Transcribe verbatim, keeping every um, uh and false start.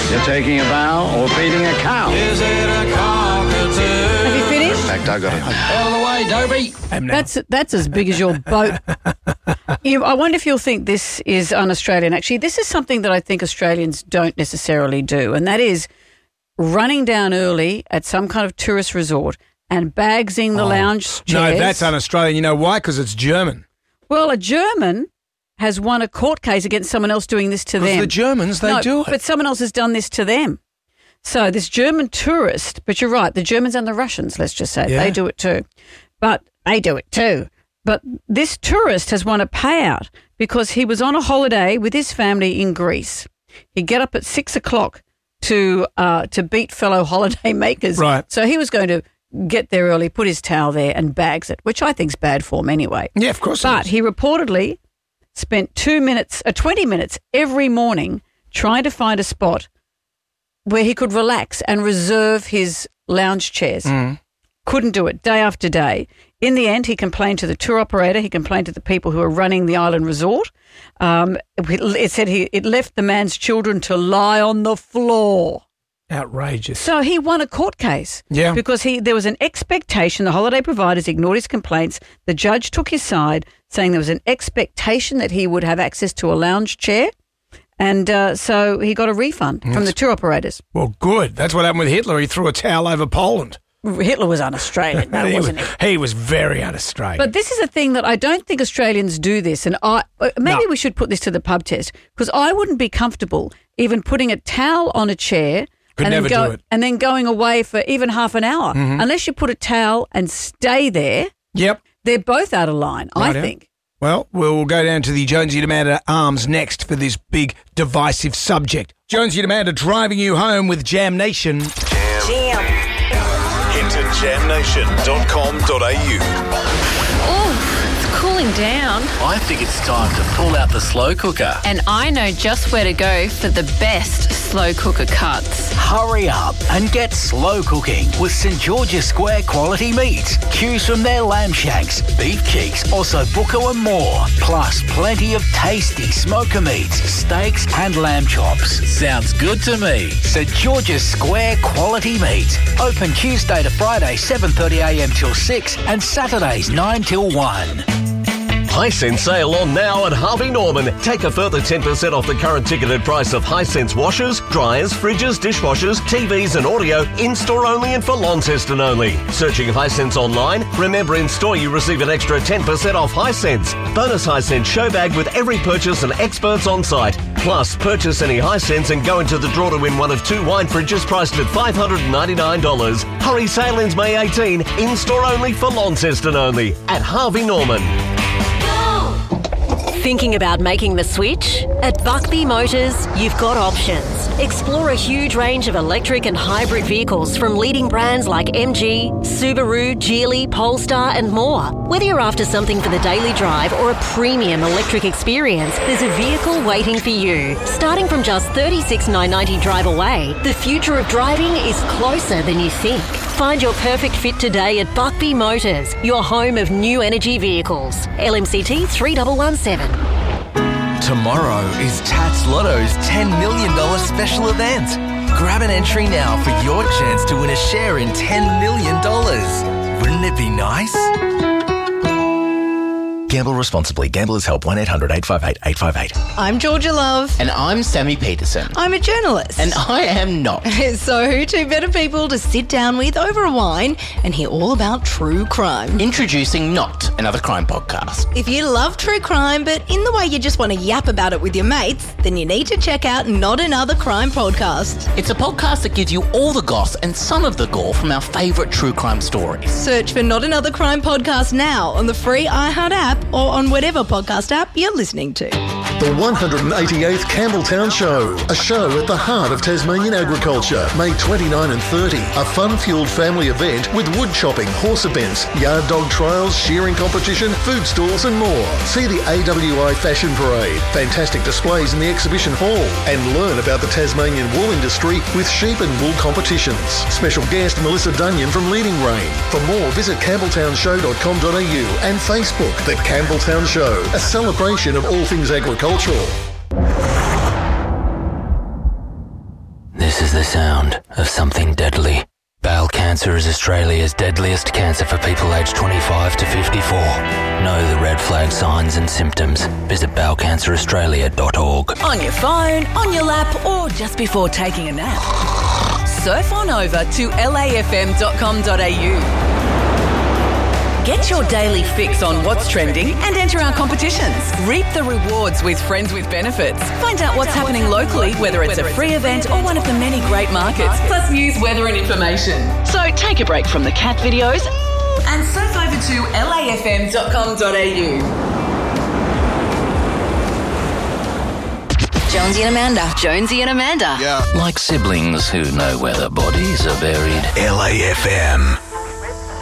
You're taking a bow or feeding a cow. Is it a cockatoo? Have you finished? In fact, I got it. Out of the way, Dobie. That's that's as big as your boat. You, I wonder if you'll think this is un-Australian. Actually, this is something that I think Australians don't necessarily do, and that is running down early at some kind of tourist resort and bagsing the Oh. lounge chairs. No, that's un-Australian. You know why? Because it's German. Well, a German has won a court case against someone else doing this to Because them. the Germans, they no, do it. but someone else has done this to them. So this German tourist, but you're right, the Germans and the Russians, let's just say, Yeah. they do it too. But they do it too. But this tourist has won a payout because he was on a holiday with his family in Greece. He'd get up at six o'clock to uh, to beat fellow holiday makers. Right. So he was going to get there early, put his towel there and bags it, which I think's bad form anyway. Yeah, of course it But is. he reportedly spent two minutes, uh, twenty minutes every morning trying to find a spot where he could relax and reserve his lounge chairs. Mm. Couldn't do it day after day. In the end, he complained to the tour operator. He complained to the people who were running the island resort. Um, it, it said he it left the man's children to lie on the floor. Outrageous. So he won a court case. Yeah. Because he there was an expectation. The holiday providers ignored his complaints. The judge took his side, saying there was an expectation that he would have access to a lounge chair. And uh, so he got a refund from the tour operators. Well, good. That's what happened with Hitler. He threw a towel over Poland. Hitler was un-Australian, though, he, was, wasn't he? he was very un-Australian. But this is a thing that I don't think Australians do this, and I uh, maybe No. we should put this to the pub test, because I wouldn't be comfortable even putting a towel on a chair Could and, never then go, do it. and then going away for even half an hour. Mm-hmm. Unless you put a towel and stay there, Yep. they're both out of line, I Righto. think. Well, we'll go down to the Jonesy Demander arms next for this big divisive subject. Jonesy Demander driving you home with Jam Nation. Head to jam nation dot com dot a u. Oh, it's cooling down. I think it's time to pull out the slow cooker. And I know just where to go for the best slow cooker cuts. Hurry up and get slow cooking with St George's Square quality meats. Choose from their lamb shanks, beef cheeks, ossobuco and more. Plus plenty of tasty smoker meats, steaks and lamb chops. Sounds good to me. St George's Square quality meat. Open Tuesday to Friday seven thirty a m till six and Saturdays nine till one. Hisense sale on now at Harvey Norman. Take a further ten percent off the current ticketed price of Hisense washers, dryers, fridges, dishwashers, T Vs and audio, in-store only and for Launceston only. Searching Hisense online? Remember, in-store you receive an extra ten percent off Hisense. Bonus Hisense show bag with every purchase and experts on site. Plus, purchase any Hisense and go into the draw to win one of two wine fridges priced at five hundred ninety-nine dollars. Hurry, sale ends May eighteenth. In-store only for Launceston only at Harvey Norman. Thinking about making the switch? At Buckby Motors, you've got options. Explore a huge range of electric and hybrid vehicles from leading brands like M G, Subaru, Geely, Polestar and more. Whether you're after something for the daily drive or a premium electric experience, there's a vehicle waiting for you. Starting from just thirty-six thousand nine hundred ninety drive away, the future of driving is closer than you think. Find your perfect fit today at Buckby Motors, your home of new energy vehicles. L M C T three one one seven. Tomorrow is Tats Lotto's ten million dollars special event. Grab an entry now for your chance to win a share in ten million dollars. Wouldn't it be nice? Gamble responsibly. Gamblers Help one eight hundred eight five eight eight five eight. I'm Georgia Love. And I'm Sammy Peterson. I'm a journalist. And I am not. So who two better people to sit down with over a wine and hear all about true crime? Introducing Not, another crime podcast. If you love true crime, but in the way you just want to yap about it with your mates, then you need to check out Not Another Crime podcast. It's a podcast that gives you all the goss and some of the gore from our favourite true crime stories. Search for Not Another Crime podcast now on the free iHeart app or on whatever podcast app you're listening to. The one hundred eighty-eighth Campbelltown Show, a show at the heart of Tasmanian agriculture, May twenty-ninth and thirtieth. A fun-fueled family event with wood chopping, horse events, yard dog trials, shearing competition, food stalls and more. See the A W I Fashion Parade, fantastic displays in the exhibition hall, and learn about the Tasmanian wool industry with sheep and wool competitions. Special guest Melissa Dunyan from Leading Rain. For more, visit campbelltown show dot com dot a u and Facebook, The Campbelltown Show, a celebration of all things agricultural. the sound of something deadly. Bowel cancer is Australia's deadliest cancer for people aged twenty-five to fifty-four. Know the red flag signs and symptoms. Visit bowel cancer australia dot org. On your phone, on your lap, or just before taking a nap. Surf on over to L A F M dot com dot A U. Get your daily fix on what's trending and enter our competitions. Reap the rewards with Friends with Benefits. Find out what's happening locally, whether it's a free event or one of the many great markets, plus news, weather and information. So take a break from the cat videos and surf over to L A F M dot com dot A U. Jonesy and Amanda. Jonesy and Amanda. Like siblings who know where their bodies are buried. L A F M.